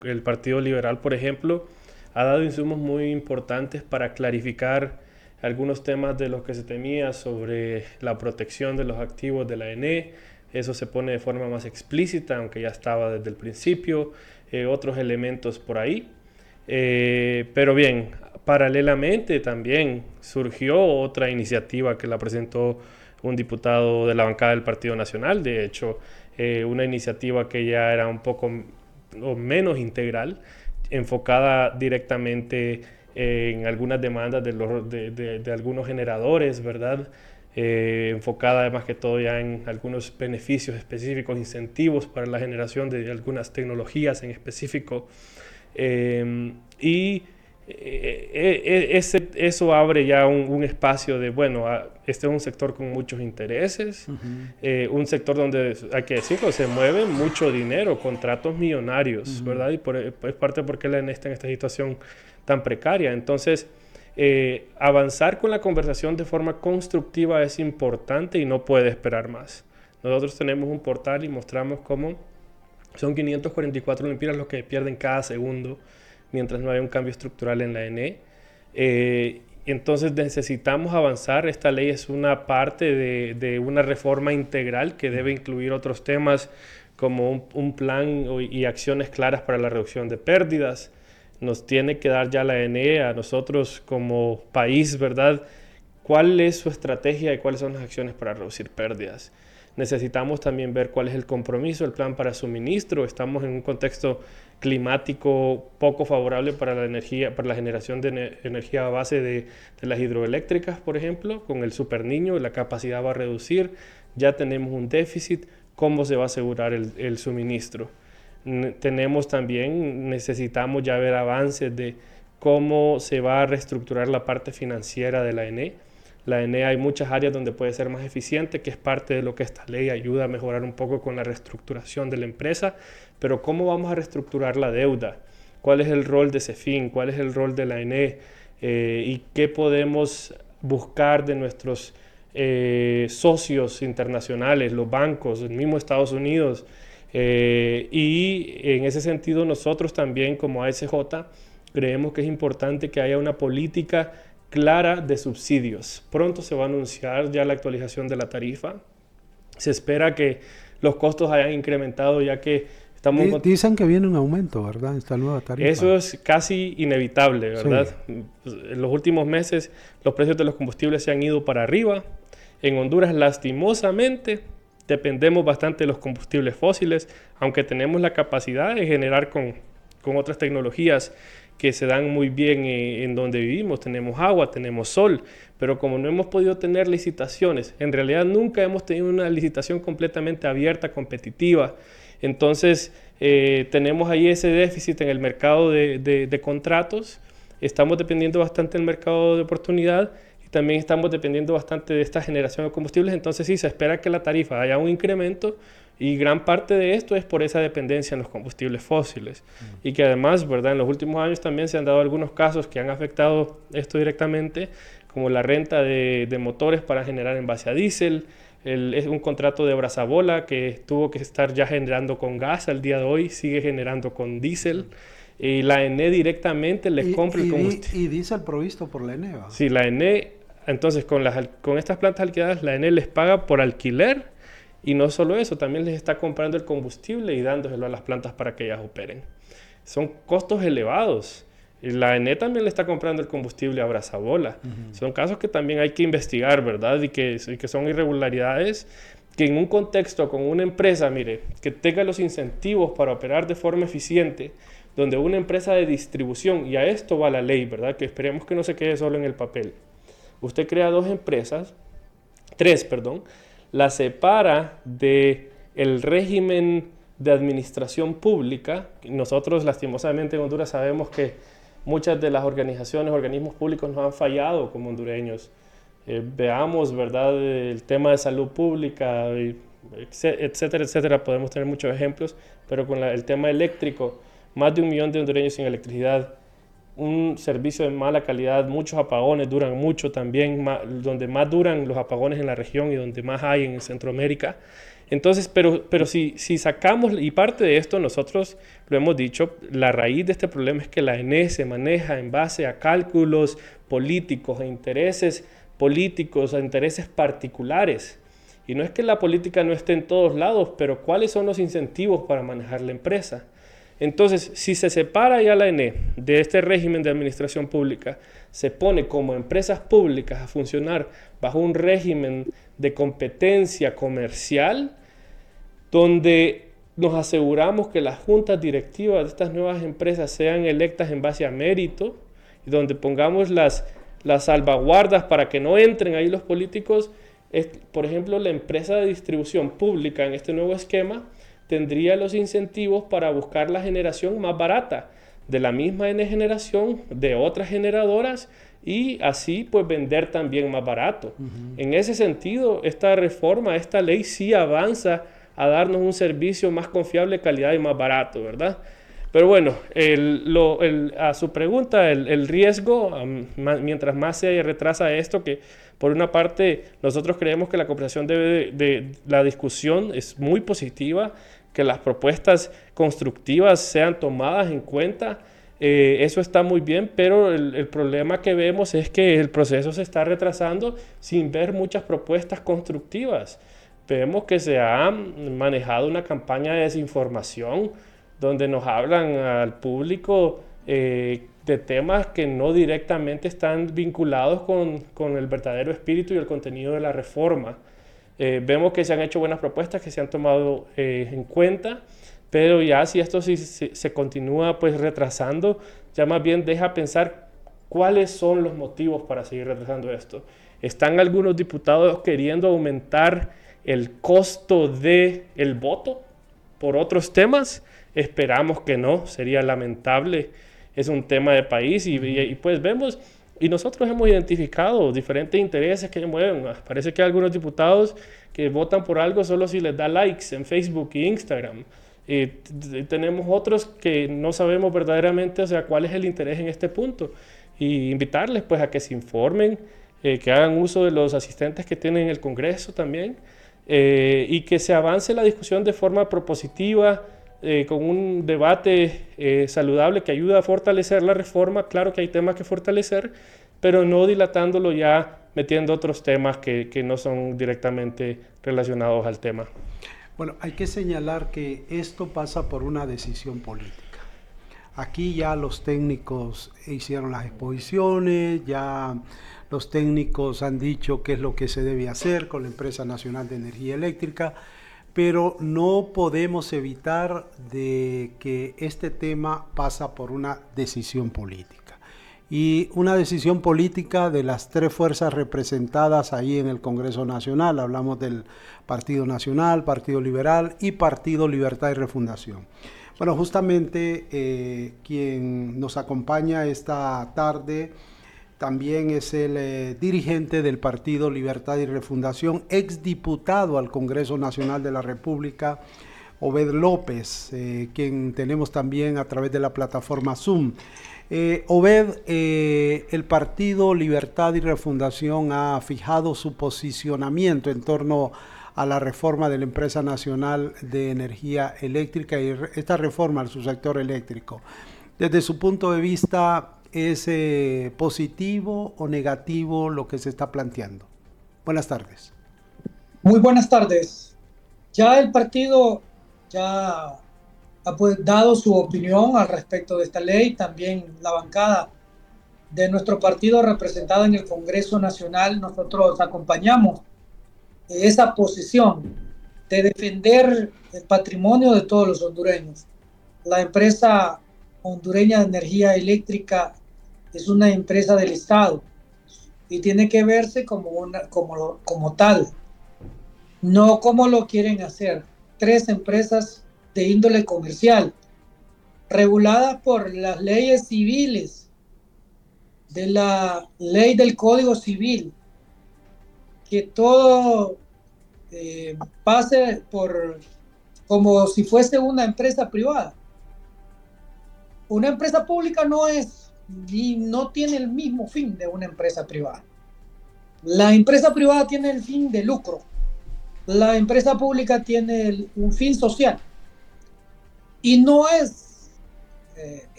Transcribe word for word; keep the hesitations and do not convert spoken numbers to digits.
El Partido Liberal, por ejemplo, ha dado insumos muy importantes para clarificar algunos temas de los que se temía sobre la protección de los activos de la E N E. Eso se pone de forma más explícita, aunque ya estaba desde el principio, eh, otros elementos por ahí. Eh, pero bien, paralelamente también surgió otra iniciativa que la presentó un diputado de la bancada del Partido Nacional, de hecho, eh, una iniciativa que ya era un poco o menos integral, enfocada directamente en algunas demandas de, los, de, de, de algunos generadores, ¿verdad? Eh, enfocada además que todo ya en algunos beneficios específicos, incentivos para la generación de algunas tecnologías en específico. Eh, y eh, eh, ese, eso abre ya un, un espacio de, bueno, a, este es un sector con muchos intereses, uh-huh. eh, un sector donde, hay que decirlo, se mueve mucho dinero, contratos millonarios, uh-huh. ¿verdad? Y por, es parte de por qué la E N E está en esta situación tan precaria. Entonces, eh, avanzar con la conversación de forma constructiva es importante y no puede esperar más. Nosotros tenemos un portal y mostramos cómo son quinientos cuarenta y cuatro lempiras los que pierden cada segundo mientras no haya un cambio estructural en la E N E. Eh, entonces necesitamos avanzar. Esta ley es una parte de, de una reforma integral que debe incluir otros temas como un, un plan y acciones claras para la reducción de pérdidas. Nos tiene que dar ya la E N E a nosotros como país, ¿verdad? ¿Cuál es su estrategia y cuáles son las acciones para reducir pérdidas? Necesitamos también ver cuál es el compromiso, el plan para suministro. Estamos en un contexto climático poco favorable para la energía, para la generación de energía a base de, de las hidroeléctricas, por ejemplo, con el Super Niño, la capacidad va a reducir, ya tenemos un déficit, ¿cómo se va a asegurar el, el suministro? N- tenemos también, necesitamos ya ver avances de cómo se va a reestructurar la parte financiera de la E N E. La E N E hay muchas áreas donde puede ser más eficiente, que es parte de lo que esta ley ayuda a mejorar un poco con la reestructuración de la empresa, pero ¿cómo vamos a reestructurar la deuda? ¿Cuál es el rol de CEFIN? ¿Cuál es el rol de la E N E? Eh, ¿Y qué podemos buscar de nuestros eh, socios internacionales, los bancos, el mismo Estados Unidos? Eh, y en ese sentido nosotros también como A S J creemos que es importante que haya una política clara de subsidios. Pronto se va a anunciar ya la actualización de la tarifa. Se espera que los costos hayan incrementado ya que estamos... D- dicen que viene un aumento, ¿verdad? Esta nueva tarifa. Eso es casi inevitable, ¿verdad? Sí. En los últimos meses los precios de los combustibles se han ido para arriba. En Honduras, lastimosamente, dependemos bastante de los combustibles fósiles, aunque tenemos la capacidad de generar con, con otras tecnologías que se dan muy bien eh, en donde vivimos. Tenemos agua, tenemos sol, pero como no hemos podido tener licitaciones, en realidad nunca hemos tenido una licitación completamente abierta, competitiva, entonces eh, tenemos ahí ese déficit en el mercado de, de, de contratos, estamos dependiendo bastante del mercado de oportunidad y también estamos dependiendo bastante de esta generación de combustibles, entonces sí, se espera que la tarifa haya un incremento. Y gran parte de esto es por esa dependencia en los combustibles fósiles. Mm. Y que además, ¿verdad? En los últimos años también se han dado algunos casos que han afectado esto directamente, como la renta de, de motores para generar en base a diésel. El, es un contrato de Brazabola que tuvo que estar ya generando con gas al día de hoy, sigue generando con diésel. Y la E N E directamente les y, compra y, el combustible. Y diésel provisto por la E N E. Sí, la E N E, entonces con, las, con estas plantas alquiladas, la E N E les paga por alquiler. Y no solo eso, también les está comprando el combustible y dándoselo a las plantas para que ellas operen. Son costos elevados. Y la E N E también le está comprando el combustible a Brazabola. Uh-huh. Son casos que también hay que investigar, ¿verdad? Y que, y que son irregularidades que en un contexto con una empresa, mire, que tenga los incentivos para operar de forma eficiente, donde una empresa de distribución, y a esto va la ley, ¿verdad? Que esperemos que no se quede solo en el papel. Usted crea dos empresas, tres, perdón, la separa del régimen de administración pública. Nosotros, lastimosamente, en Honduras sabemos que muchas de las organizaciones, organismos públicos nos han fallado como hondureños. Eh, veamos, ¿verdad?, el tema de salud pública, etcétera, etcétera. Podemos tener muchos ejemplos, pero con la, el tema eléctrico, más de un millón de hondureños sin electricidad, un servicio de mala calidad, muchos apagones, duran mucho también, más, donde más duran los apagones en la región y donde más hay en Centroamérica. Entonces, pero, pero si, si sacamos, y parte de esto nosotros lo hemos dicho, la raíz de este problema es que la E N E se maneja en base a cálculos políticos, a intereses políticos, a intereses particulares. Y no es que la política no esté en todos lados, pero ¿cuáles son los incentivos para manejar la empresa? Entonces, si se separa ya la E N E de este régimen de administración pública, se pone como empresas públicas a funcionar bajo un régimen de competencia comercial, donde nos aseguramos que las juntas directivas de estas nuevas empresas sean electas en base a mérito, y donde pongamos las, las salvaguardas para que no entren ahí los políticos. Es, por ejemplo, la empresa de distribución pública en este nuevo esquema tendría los incentivos para buscar la generación más barata de la misma N generación, de otras generadoras, y así pues vender también más barato. Uh-huh. En ese sentido, esta reforma, esta ley sí avanza a darnos un servicio más confiable, de calidad y más barato, ¿verdad? Pero bueno, el, lo, el, a su pregunta, el, el riesgo, um, más, mientras más se retrasa esto, que por una parte nosotros creemos que la cooperación debe de, de la discusión es muy positiva, que las propuestas constructivas sean tomadas en cuenta, eh, eso está muy bien, pero el, el problema que vemos es que el proceso se está retrasando sin ver muchas propuestas constructivas. Vemos que se ha manejado una campaña de desinformación donde nos hablan al público eh, de temas que no directamente están vinculados con, con el verdadero espíritu y el contenido de la reforma. Eh, vemos que se han hecho buenas propuestas que se han tomado eh, en cuenta, pero ya si esto sí, si, se continúa pues retrasando, ya más bien deja pensar cuáles son los motivos para seguir retrasando esto. ¿Están algunos diputados queriendo aumentar el costo del voto por otros temas? Esperamos que no, sería lamentable, es un tema de país y, y, y pues vemos, y nosotros hemos identificado diferentes intereses que mueven. Parece que hay algunos diputados que votan por algo solo si les da likes en Facebook y Instagram. Y tenemos otros que no sabemos verdaderamente, o sea, cuál es el interés en este punto. Y invitarles pues a que se informen, eh, que hagan uso de los asistentes que tienen en el Congreso también, eh, y que se avance la discusión de forma propositiva, Eh, con un debate eh, saludable que ayuda a fortalecer la reforma. Claro que hay temas que fortalecer, pero no dilatándolo ya metiendo otros temas que, que no son directamente relacionados al tema. Bueno, hay que señalar que esto pasa por una decisión política. Aquí ya los técnicos hicieron las exposiciones, ya los técnicos han dicho qué es lo que se debe hacer con la Empresa Nacional de Energía Eléctrica, pero no podemos evitar de que este tema pasa por una decisión política. Y una decisión política de las tres fuerzas representadas ahí en el Congreso Nacional. Hablamos del Partido Nacional, Partido Liberal y Partido Libertad y Refundación. Bueno, justamente eh, quien nos acompaña esta tarde también es el eh, dirigente del Partido Libertad y Refundación, exdiputado al Congreso Nacional de la República, Obed López, eh, quien tenemos también a través de la plataforma Zoom. Eh, Obed, eh, el Partido Libertad y Refundación ha fijado su posicionamiento en torno a la reforma de la Empresa Nacional de Energía Eléctrica y esta reforma al subsector eléctrico. Desde su punto de vista, ¿es eh, positivo o negativo lo que se está planteando? Buenas tardes. Muy buenas tardes. Ya el partido ya ha pues, dado su opinión al respecto de esta ley. También la bancada de nuestro partido representada en el Congreso Nacional, nosotros acompañamos esa posición de defender el patrimonio de todos los hondureños. La empresa hondureña de energía eléctrica es una empresa del Estado y tiene que verse como, una, como, como tal, no como lo quieren hacer tres empresas de índole comercial, reguladas por las leyes civiles, de la ley del Código Civil, que todo eh, pase por como si fuese una empresa privada. Una empresa pública no es y no tiene el mismo fin de una empresa privada. La empresa privada tiene el fin de lucro la empresa pública tiene el, un fin social y no es eh,